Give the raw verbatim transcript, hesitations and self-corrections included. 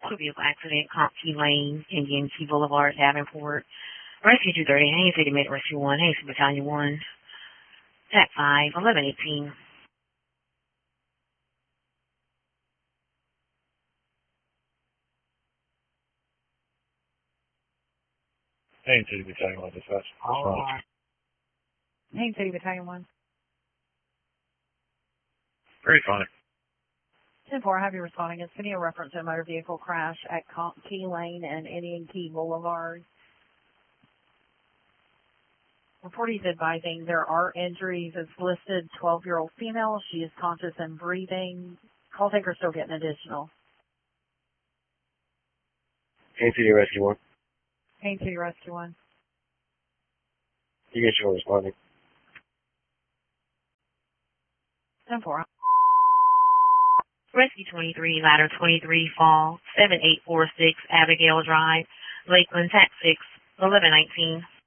Motor vehicle accident, Comp Key Lane, Indian Key Boulevard, Davenport. Rescue two thirty, Haines City Med Rescue one, Haines Battalion one, T A C five, eleven eighteen. Haines City Battalion one, dispatch. Oh. Haines City Battalion one. Very fine. ten four, I have you responding. It's sending a reference to a motor vehicle crash at Comp Key Lane and Indian Key Boulevard. Report is advising there are injuries. It's listed twelve-year-old female. She is conscious and breathing. Call taker still getting additional. Haines City Rescue one. Haines City Rescue one. You get your responding. ten four. Rescue twenty-three, ladder twenty-three, fall, seven eight four six, Abigail Drive, Lakeland, T A C six, eleven nineteen.